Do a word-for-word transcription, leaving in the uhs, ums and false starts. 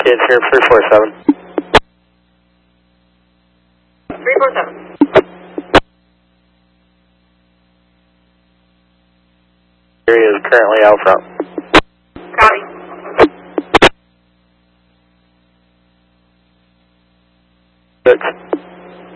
kids here, three four seven. three four seven. Area is currently out front. Copy. Six.